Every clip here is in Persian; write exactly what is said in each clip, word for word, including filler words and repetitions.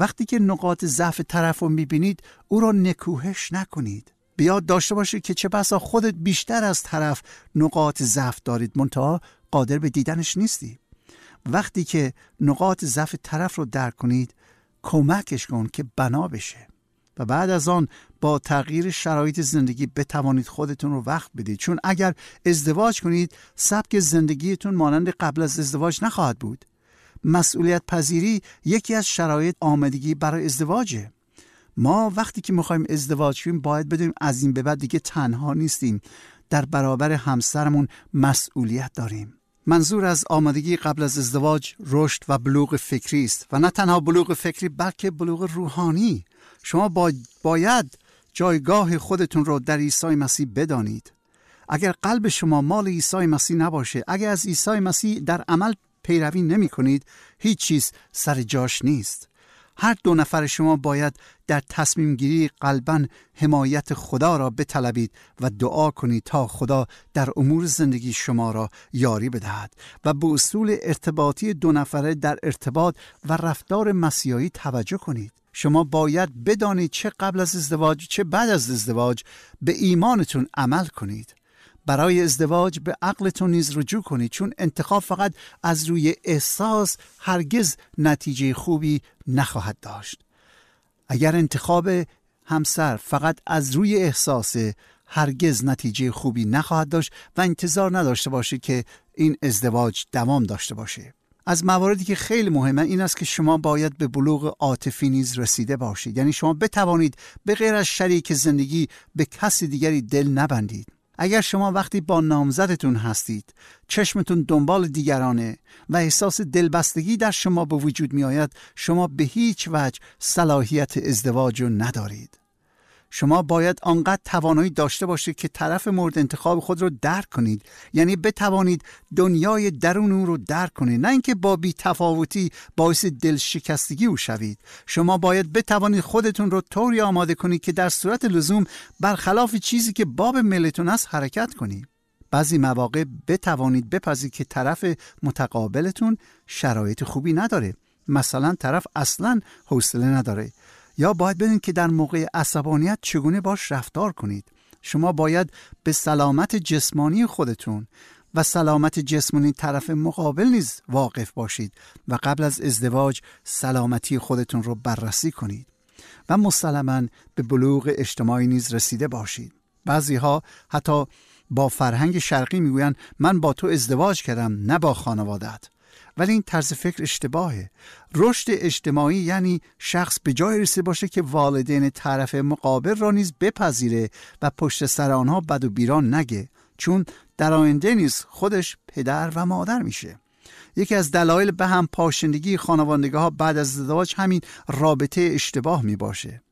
وقتی که نقاط ضعف طرف رو میبینید او را نکوهش نکنید. بیاد داشته باشید که چه بسا خودت بیشتر از طرف نقاط ضعف دارید، منتها قادر به دیدنش نیستی. وقتی که نقاط ضعف طرف رو درک کنید، کمکش کن که بنا بشه و بعد از آن با تغییر شرایط زندگی بتوانید خودتون رو وقت بدید. چون اگر ازدواج کنید، سبک زندگیتون مانند قبل از ازدواج نخواهد بود. مسئولیت پذیری یکی از شرایط آمادگی برای ازدواجه. ما وقتی که میخوایم ازدواج کنیم باید بدونیم از این به بعد دیگه تنها نیستیم، در برابر همسرمون مسئولیت داریم. منظور از آمادگی قبل از ازدواج رشد و بلوغ فکری است و نه تنها بلوغ فکری بلکه بلوغ روحانی. شما با باید جایگاه خودتون رو در عیسی مسیح بدانید. اگر قلب شما مال عیسی مسیح نباشه، اگر از عیسی مسیح در عمل پیروی نمی کنید، هیچ چیز سر جاش نیست. هر دو نفر شما باید در تصمیم گیری قلباً حمایت خدا را بطلبید و دعا کنید تا خدا در امور زندگی شما را یاری بدهد و به اصول ارتباطی دو نفره در ارتباط و رفتار مسیحی توجه کنید. شما باید بدانید چه قبل از ازدواج چه بعد از ازدواج به ایمانتون عمل کنید. برای ازدواج به عقلتون نیز رجوع کنید، چون انتخاب فقط از روی احساس هرگز نتیجه خوبی نخواهد داشت. اگر انتخاب همسر فقط از روی احساس هرگز نتیجه خوبی نخواهد داشت و انتظار نداشته باشید که این ازدواج دوام داشته باشه. از مواردی که خیلی مهمه این است که شما باید به بلوغ عاطفی نیز رسیده باشید. یعنی شما بتوانید به غیر از شریک زندگی به کسی دیگری دل نبندید. اگر شما وقتی با نامزدتون هستید چشمتون دنبال دیگرانه و احساس دلبستگی در شما به وجود می آید، شما به هیچ وجه صلاحیت ازدواج رو ندارید. شما باید آنقدر توانایی داشته باشید که طرف مورد انتخاب خود رو درک کنید، یعنی بتوانید دنیای درون او رو درک کنید، نه اینکه با بی تفاوتی باعث دل شکستگی او شوید. شما باید بتوانید خودتون رو طوری آماده کنید که در صورت لزوم برخلاف چیزی که باب میلتون است حرکت کنید. بعضی مواقع بتوانید بپذیرید که طرف متقابلتون شرایط خوبی نداره، مثلا طرف اصلاً حوصله نداره، یا باید بدونید که در موقع عصبانیت چگونه باش رفتار کنید. شما باید به سلامت جسمانی خودتون و سلامت جسمانی طرف مقابل نیز واقف باشید و قبل از ازدواج سلامتی خودتون رو بررسی کنید و مسلماً به بلوغ اجتماعی نیز رسیده باشید. بعضی ها حتی با فرهنگ شرقی میگویند من با تو ازدواج کردم نه با خانواده‌ات، ولی این طرز فکر اشتباهه. رشد اجتماعی یعنی شخص به جای رسیده باشه که والدین طرف مقابل را نیز بپذیره و پشت سر آنها بد و بیران نگه، چون در آینده نیز خودش پدر و مادر میشه. یکی از دلایل به هم پاشندگی خانوادگی‌ها بعد از ازدواج همین رابطه اشتباه می باشه.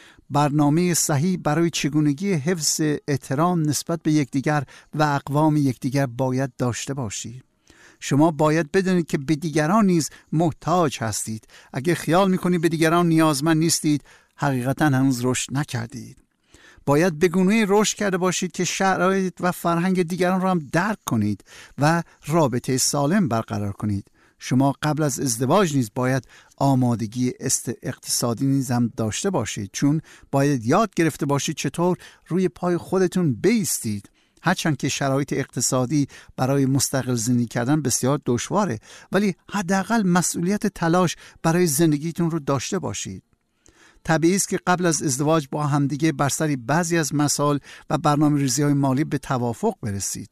برنامه صحیح برای چگونگی حفظ احترام نسبت به یکدیگر و اقوام یکدیگر باید داشته باشید. شما باید بدونید که به دیگران نیز محتاج هستید. اگه خیال میکنید به دیگران نیازمند نیستید، حقیقتا هنوز رشد نکردید. باید به گونه‌ای رشد کرده باشید که شرایط و فرهنگ دیگران را هم درک کنید و رابطه سالم برقرار کنید. شما قبل از ازدواج نیز باید آمادگی اقتصادی نیز هم داشته باشید، چون باید یاد گرفته باشید چطور روی پای خودتون بایستید. هرچند که شرایط اقتصادی برای مستقل زندگی کردن بسیار دشواره، ولی حداقل مسئولیت تلاش برای زندگیتون رو داشته باشید. طبیعی است که قبل از ازدواج با همدیگه بر سر بعضی از مسائل و برنامه‌ریزی‌های مالی به توافق برسید.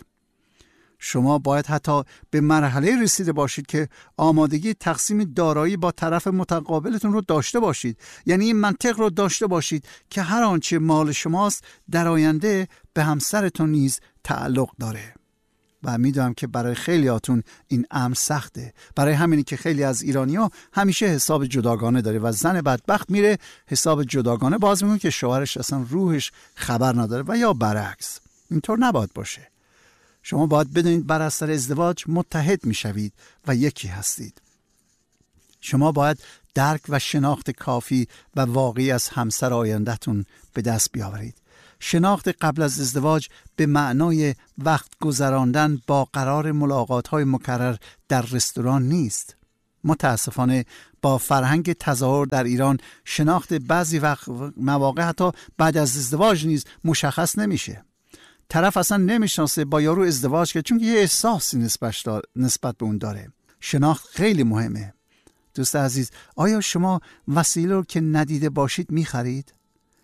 شما باید حتی به مرحله رسیده باشید که آمادگی تقسیم دارایی با طرف متقابلتون رو داشته باشید. یعنی این منطق رو داشته باشید که هر آنچه مال شماست در آینده به همسرتون نیز تعلق داره. و میدونم که برای خیلیاتون این امر سخته. برای همینی که خیلی از ایرانی‌ها همیشه حساب جداگانه داره و زن بدبخت میره حساب جداگانه باز میکنه که شوهرش اصلا روحش خبر نداره و یا برعکس. اینطور نباید باشه. شما باید بدونید بر اثر ازدواج متحد میشوید و یکی هستید. شما باید درک و شناخت کافی و واقعی از همسر آینده‌تون به دست بیاورید. شناخت قبل از ازدواج به معنای وقت گذراندن با قرار ملاقات‌های مکرر در رستوران نیست. متاسفانه با فرهنگ تظاهر در ایران شناخت بعضی وقت مواقع حتی بعد از ازدواج نیز مشخص نمیشه. طرف اصلا نمیشناسه با یارو ازدواج کرد چون که یه احساسی نسبت به اون داره. شناخت خیلی مهمه. دوست عزیز، آیا شما وسیله رو که ندیده باشید میخرید؟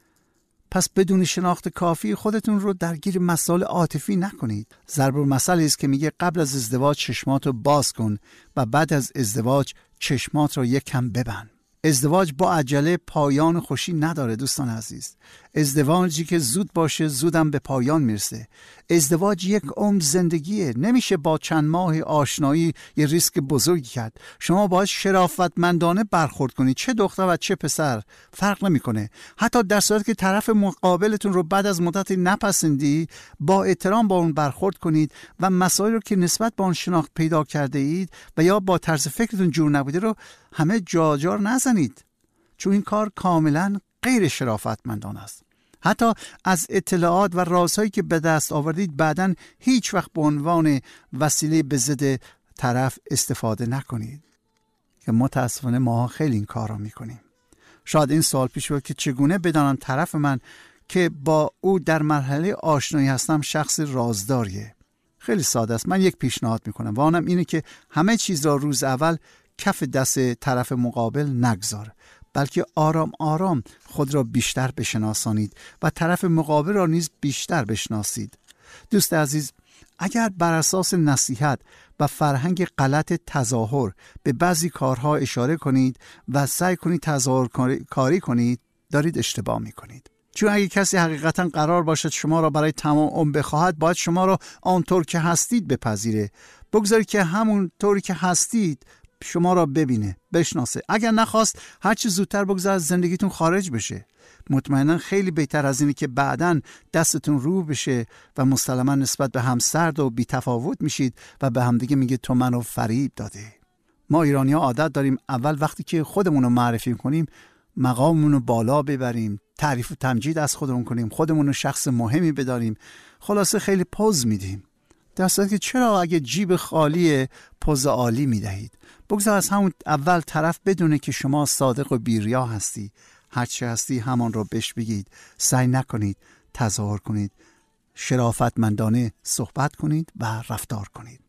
پس بدون شناخت کافی خودتون رو درگیر مسائل عاطفی نکنید. ضرب المثل است که میگه قبل از ازدواج چشماتو باز کن و بعد از ازدواج چشمات رو یک کم ببند. ازدواج با عجله پایان خوشی نداره دوستان عزیز. ازدواجی که زود باشه زودم به پایان میرسه. ازدواج یک عمر زندگیه. نمیشه با چند ماه آشنایی یه ریسک بزرگی کرد. شما باید شرافتمندانه برخورد کنید، چه دختر و چه پسر فرق نمیکنه. حتی در صورتی که طرف مقابلتون رو بعد از مدتی نپسندی، با احترام با اون برخورد کنید و مسائلی رو که نسبت به اون شناخت پیدا کرده اید و یا با طرز فکرتون جور نبوده رو همه جاجار نزنید، چون این کار کاملا غیر شرافتمندانه است. حتی از اطلاعات و رازهایی که به دست آوردید بعداً هیچ وقت به عنوان وسیله به ضد طرف استفاده نکنید، که متاسفانه ما خیلی این کار را میکنیم. شاید این سوال پیش بیاد که چگونه بدانم طرف من که با او در مرحله آشنایی هستم شخص رازداریه؟ خیلی ساده است. من یک پیشنهاد میکنم و آنم اینه که همه چیز را روز اول کف دست طرف مقابل نگذار، بلکه آرام آرام خود را بیشتر بشناسانید و طرف مقابل را نیز بیشتر بشناسید. دوست عزیز، اگر بر اساس نصیحت و فرهنگ غلط تظاهر به بعضی کارها اشاره کنید و سعی کنید تظاهر کاری کنید، دارید اشتباه میکنید. چون اگه کسی حقیقتا قرار باشد شما را برای تمام عمر بخواهد، باید شما را آنطور که هستید بپذیره. بگذارید که همون طوری که هستید شما را ببینه، بشناسه. اگر نخواست هر چی زودتر بگذار از زندگیتون خارج بشه. مطمئنا خیلی بهتر از اینه که بعداً دستتون رو بشه و مسلما نسبت به هم سرد و بی‌تفاوت میشید و به هم دیگه میگه تو منو فریب داده. ما ایرانی‌ها عادت داریم اول وقتی که خودمون رو معرفی کنیم مقاممون رو بالا ببریم، تعریف و تمجید از خودمون کنیم، خودمون رو شخص مهمی بداریم، خلاصه خیلی پوز میدیم. در صورتی که چرا اگه جیب خالی پوز عالی میدهید؟ بگذار از همون اول طرف بدونه که شما صادق و بی‌ریا هستی. هرچی هستی همان رو بهش بگید. سعی نکنید تظاهر کنید. شرافتمندانه صحبت کنید و رفتار کنید.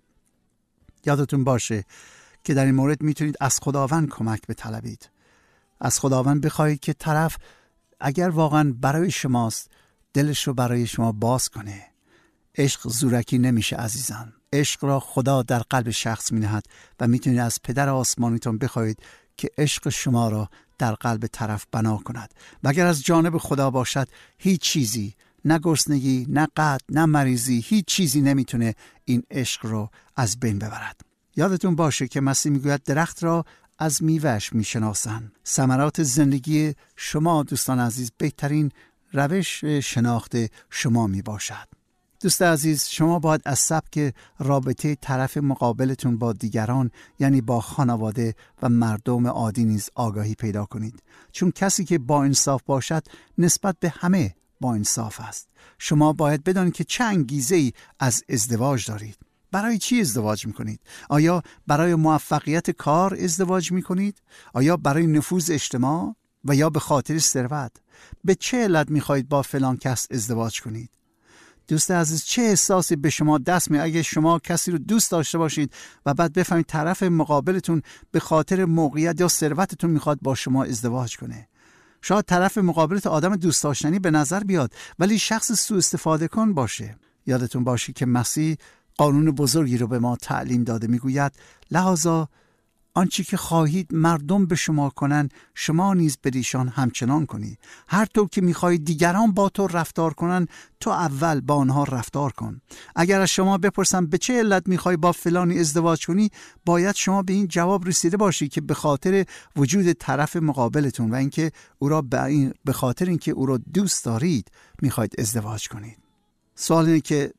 یادتون باشه که در این مورد میتونید از خداوند کمک بطلبید. از خداوند بخواهید که طرف اگر واقعا برای شماست دلش رو برای شما باز کنه. عشق زورکی نمیشه عزیزان. عشق را خدا در قلب شخص می‌نهد و میتونید از پدر آسمانیتون بخواهید که عشق شما را در قلب طرف بنا کند. و اگر از جانب خدا باشد هیچ چیزی، نه گرسنگی، نه قحط، نه مریضی، هیچ چیزی نمیتونه این عشق رو از بین ببرد. یادتون باشه که مسیح میگوید درخت را از میوه‌اش میشناسند. ثمرات زندگی شما دوستان عزیز بهترین روش شناخت شما میباشد. دوست عزیز، شما باید از سبک رابطه طرف مقابلتون با دیگران، یعنی با خانواده و مردم عادی نیز آگاهی پیدا کنید. چون کسی که با انصاف باشد نسبت به همه با انصاف است. شما باید بدانید که چه انگیزه‌ای از ازدواج دارید. برای چی ازدواج میکنید؟ آیا برای موفقیت کار ازدواج میکنید؟ آیا برای نفوذ اجتماع و یا به خاطر ثروت؟ به چه علت میخواهید با فلان کس ازدواج کنید؟ دوست عزیز، چه احساسی به شما دست می اگه شما کسی رو دوست داشته باشید و بعد بفهمید طرف مقابلتون به خاطر موقعیت یا ثروتتون میخواد با شما ازدواج کنه؟ شاید طرف مقابلت آدم دوست داشتنی به نظر بیاد ولی شخص سوء استفاده کن باشه. یادتون باشه که مسیح قانون بزرگی رو به ما تعلیم داده، میگوید لحاظا آنچه که خواهید مردم به شما کنند شما نیز به ایشان همچنان کنید. هر طور که میخواهید دیگران با تو رفتار کنند تو اول با آنها رفتار کن. اگر از شما بپرسم به چه علت میخوای با فلانی ازدواج کنی، باید شما به این جواب رسیده باشی که به خاطر وجود طرف مقابلتون و اینکه او را به, این به خاطر اینکه او را دوست دارید میخواید ازدواج کنید. سوال اینه که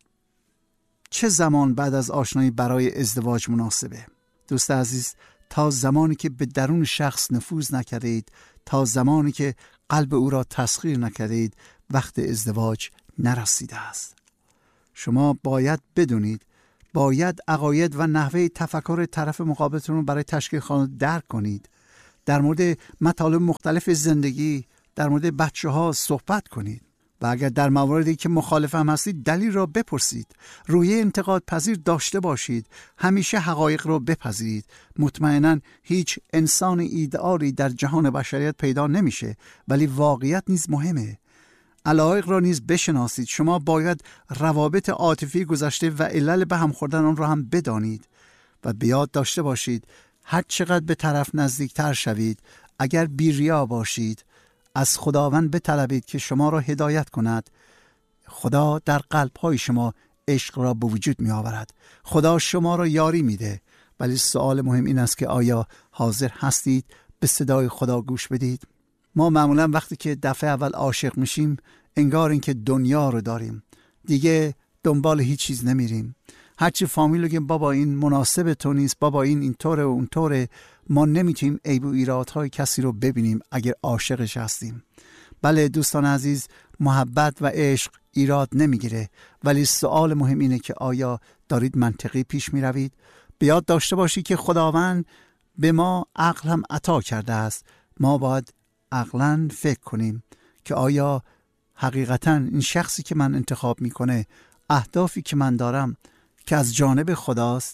چه زمان بعد از آشنایی برای ازدواج مناسبه؟ دوست عزیز، تا زمانی که به درون شخص نفوذ نکردید، تا زمانی که قلب او را تسخیر نکردید، وقت ازدواج نرسیده است. شما باید بدونید باید عقاید و نحوه تفکر طرف مقابلتون رو برای تشکیل خانواده درک کنید. در مورد مطالب مختلف زندگی، در مورد بچه ها صحبت کنید و اگر در مواردی که مخالف هم هستید دلیل را بپرسید. روی انتقاد پذیر داشته باشید. همیشه حقایق را بپذیرید. مطمئناً هیچ انسان ایدئالی در جهان بشریت پیدا نمیشه، ولی واقعیت نیز مهمه. علایق را نیز بشناسید. شما باید روابط عاطفی گذشته و علل به هم خوردن آن را هم بدانید و به یاد داشته باشید هر چقدر به طرف نزدیکتر شوید، اگر بی‌ریا باشید، از خداوند بطلبید که شما را هدایت کند. خدا در قلب‌های شما عشق را به وجود می آورد. خدا شما را یاری میده. ولی سوال مهم این است که آیا حاضر هستید به صدای خدا گوش بدید؟ ما معمولا وقتی که دفعه اول عاشق میشیم انگار اینکه دنیا رو داریم، دیگه دنبال هیچ چیز نمیریم. هرچی فامیل بگیم بابا این مناسب تو نیست، بابا این اینطوره و اونطوره، ما نمیتونیم عیب و ایرادهای کسی رو ببینیم اگر عاشقش هستیم. بله دوستان عزیز، محبت و عشق ایراد نمیگیره، ولی سوال مهم اینه که آیا دارید منطقی پیش میروید؟ به یاد داشته باشید که خداوند به ما عقل هم عطا کرده است. ما باید عقلاً فکر کنیم که آیا حقیقتاً این شخصی که من انتخاب میکنه، اهدافی که من دارم که از جانب خداست،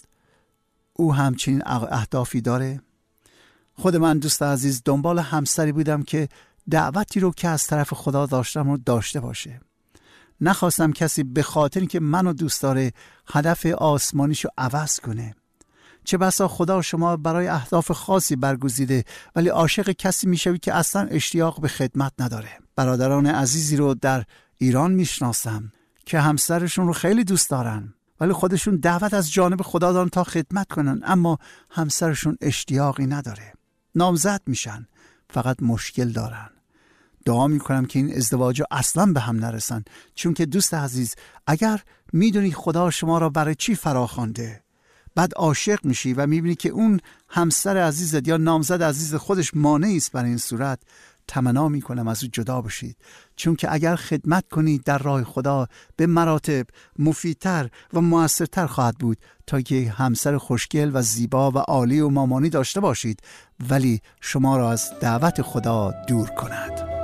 او همچنین اهدافی داره؟ خود من دوست عزیز دنبال همسری بودم که دعوتی رو که از طرف خدا داشتم رو داشته باشه. نخواستم کسی به خاطر که منو دوست داره هدف آسمانیشو عوض کنه. چه بسا خدا شما برای اهداف خاصی برگزیده ولی عاشق کسی میشوی که اصلا اشتیاق به خدمت نداره. برادران عزیزی رو در ایران میشناسم که همسرشون رو خیلی دوست دارن ولی خودشون دعوت از جانب خدا دارن تا خدمت کنن، اما همسرشون اشتیاقی نداره. نامزد میشن، فقط مشکل دارن. دعا میکنم که این ازدواج اصلا به هم نرسن، چون که دوست عزیز اگر میدونی خدا شما را برای چی فراخوانده، بعد عاشق میشی و میبینی که اون همسر عزیزت یا نامزد عزیز خودش مانعی است برای این صورت، تمنا میکنم از او جدا بشید، چون که اگر خدمت کنید در راه خدا به مراتب مفیدتر و موثرتر خواهد بود تا که همسر خوشگل و زیبا و عالی و مامانی داشته باشید ولی شما را از دعوت خدا دور کند.